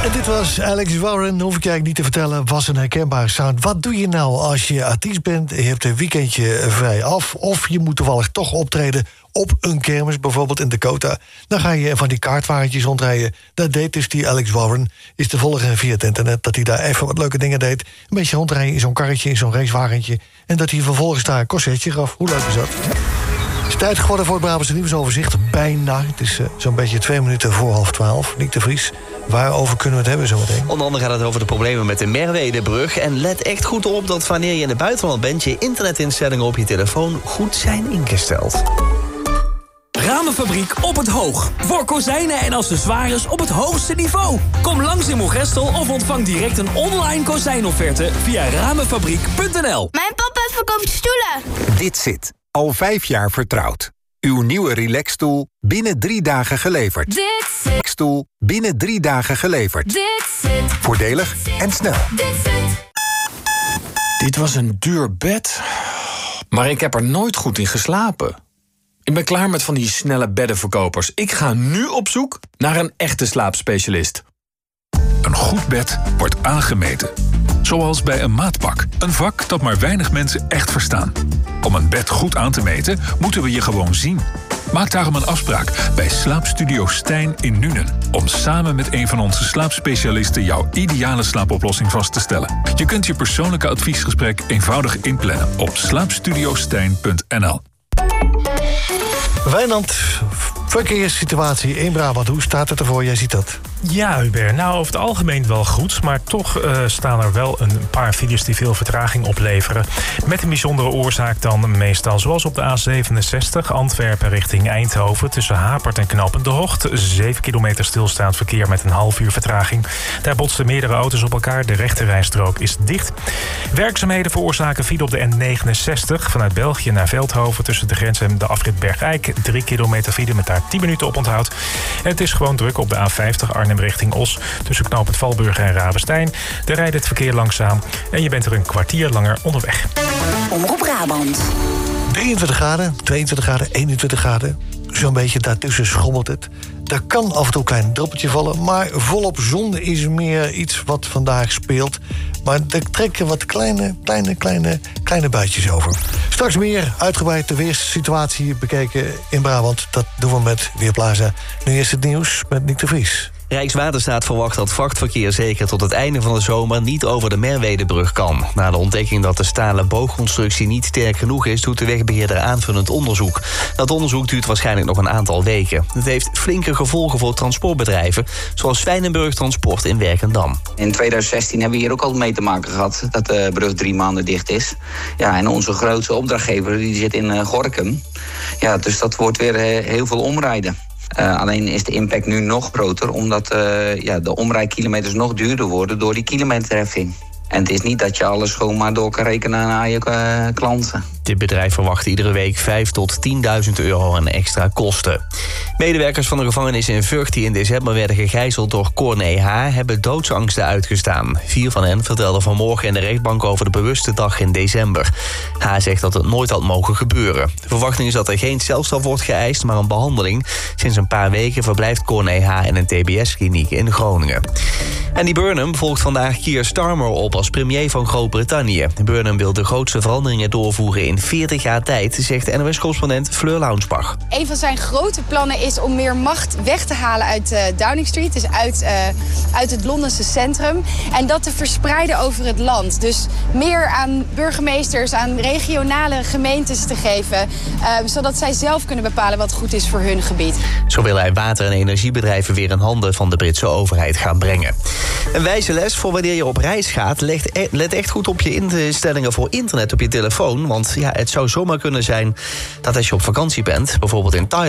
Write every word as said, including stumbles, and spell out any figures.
En dit was Alex Warren, hoef ik eigenlijk niet te vertellen, was een herkenbare sound. Wat doe je nou als je artiest bent, je hebt een weekendje vrij af, of je moet toevallig toch optreden op een kermis, bijvoorbeeld in Dakota. Dan ga je van die kaartwagentjes rondrijden. Dat deed dus die Alex Warren. Is te volgen via het internet dat hij daar even wat leuke dingen deed. Een beetje rondrijden in zo'n karretje, in zo'n racewagentje. En dat hij vervolgens daar een concertje gaf. Hoe leuk is dat? Het is tijd geworden voor het Brabantse nieuwsoverzicht. Bijna. Het is uh, zo'n beetje twee minuten voor half twaalf. Nick de Vries, waarover kunnen we het hebben zometeen? Onder andere gaat het over de problemen met de Merwedebrug. En let echt goed op dat wanneer je in het buitenland bent, je internetinstellingen op je telefoon goed zijn ingesteld. Ramenfabriek op het Hoog. Voor kozijnen en accessoires op het hoogste niveau. Kom langs in Moergestel of ontvang direct een online kozijnofferte via ramenfabriek punt n l. Mijn papa verkoopt stoelen. Dit zit. Al vijf jaar vertrouwd. Uw nieuwe relaxstoel binnen drie dagen geleverd. Dit zit. Relaxstoel binnen drie dagen geleverd. Dit zit. Voordelig en snel. Dit zit. Dit was een duur bed, maar ik heb er nooit goed in geslapen. Ik ben klaar met van die snelle beddenverkopers. Ik ga nu op zoek naar een echte slaapspecialist. Een goed bed wordt aangemeten. Zoals bij een maatpak. Een vak dat maar weinig mensen echt verstaan. Om een bed goed aan te meten, moeten we je gewoon zien. Maak daarom een afspraak bij Slaapstudio Stijn in Nuenen. Om samen met een van onze slaapspecialisten jouw ideale slaapoplossing vast te stellen. Je kunt je persoonlijke adviesgesprek eenvoudig inplannen op slaapstudiostijn punt n l. Wijnand, verkeerssituatie in Brabant. Hoe staat het ervoor? Jij ziet dat. Ja, Hubert. Nou, over het algemeen wel goed. Maar toch uh, staan er wel een paar files die veel vertraging opleveren. Met een bijzondere oorzaak dan meestal. Zoals op de A zevenenzestig, Antwerpen richting Eindhoven. Tussen Hapert en Knopend de Hocht. zeven kilometer stilstaand verkeer met een half uur vertraging. Daar botsten meerdere auto's op elkaar. De rechterrijstrook is dicht. Werkzaamheden veroorzaken file op de N negenenzestig. Vanuit België naar Veldhoven. Tussen de grens en de afrit Bergijk. drie kilometer file met daar tien minuten op onthoud. En het is gewoon druk op de A vijftig Arnhem richting Os. Tussen knooppunt Valburg en Ravenstein. Daar rijdt het verkeer langzaam. En je bent er een kwartier langer onderweg. Omroep Brabant. drieëntwintig graden, tweeëntwintig graden, eenentwintig graden. Zo'n beetje daartussen schommelt het. Daar kan af en toe een klein druppeltje vallen. Maar volop zon is meer iets wat vandaag speelt. Maar er trekken wat kleine, kleine, kleine, kleine buitjes over. Straks meer uitgebreid de weerssituatie bekeken in Brabant. Dat doen we met Weerplaza. Nu eerst het nieuws met Nick de Vries. Rijkswaterstaat verwacht dat vrachtverkeer zeker tot het einde van de zomer niet over de Merwedebrug kan. Na de ontdekking dat de stalen boogconstructie niet sterk genoeg is, doet de wegbeheerder aanvullend onderzoek. Dat onderzoek duurt waarschijnlijk nog een aantal weken. Het heeft flinke gevolgen voor transportbedrijven, zoals Zwijnenburg Transport in Werkendam. In twintig zestien hebben we hier ook al mee te maken gehad dat de brug drie maanden dicht is. Ja, en onze grootste opdrachtgever die zit in Gorinchem. Ja, dus dat wordt weer heel veel omrijden. Uh, alleen is de impact nu nog groter, omdat uh, ja, de omrijdkilometers nog duurder worden door die kilometerheffing. En het is niet dat je alles gewoon maar door kan rekenen aan je uh, klanten. Dit bedrijf verwacht iedere week vijf tot tienduizend euro aan extra kosten. Medewerkers van de gevangenis in Vught die in december werden gegijzeld door Corné H. hebben doodsangsten uitgestaan. Vier van hen vertelden vanmorgen in de rechtbank over de bewuste dag in december. H. zegt dat het nooit had mogen gebeuren. De verwachting is dat er geen celstraf wordt geëist, maar een behandeling. Sinds een paar weken verblijft Corné H. in een T B S-kliniek in Groningen. Andy Burnham volgt vandaag Keir Starmer op als premier van Groot-Brittannië. Burnham wil de grootste veranderingen doorvoeren in veertig jaar tijd, zegt de N O S-correspondent Fleur Launsbach. Een van zijn grote plannen is om meer macht weg te halen uit uh, Downing Street, dus uit, uh, uit het Londense centrum, en dat te verspreiden over het land. Dus meer aan burgemeesters, aan regionale gemeentes te geven, uh, zodat zij zelf kunnen bepalen wat goed is voor hun gebied. Zo wil hij water- en energiebedrijven weer in handen van de Britse overheid gaan brengen. Een wijze les voor wanneer je op reis gaat. Let echt goed op je instellingen voor internet op je telefoon. Want ja, het zou zomaar kunnen zijn dat als je op vakantie bent, bijvoorbeeld in Thailand,